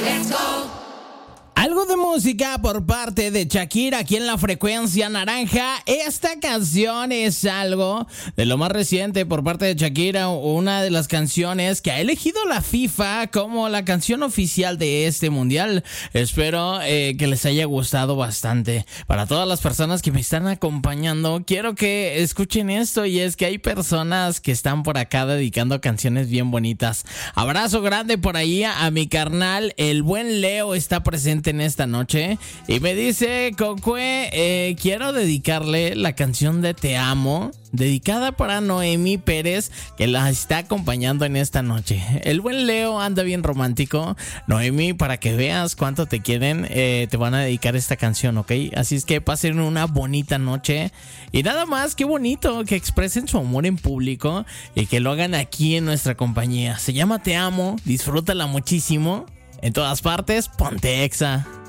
Algo de música por parte de Shakira aquí en la frecuencia naranja. Esta canción es algo de lo más reciente por parte de Shakira, una de las canciones que ha elegido la FIFA como la canción oficial de este mundial. Espero que les haya gustado bastante. Para todas las personas que me están acompañando, quiero que escuchen esto, y es que hay personas que están por acá dedicando canciones bien bonitas. Abrazo grande por ahí a mi carnal, el buen Leo está presente en esta noche y me dice: Cocue, quiero dedicarle la canción de Te Amo, dedicada para Noemi Pérez, que la está acompañando en esta noche. El buen Leo anda bien romántico. Noemi, para que veas cuánto te quieren, te van a dedicar esta canción, ¿ok? Así es que pasen una bonita noche. Y nada más, qué bonito que expresen su amor en público y que lo hagan aquí en nuestra compañía. Se llama Te Amo, disfrútala muchísimo. En todas partes, ponte Exa.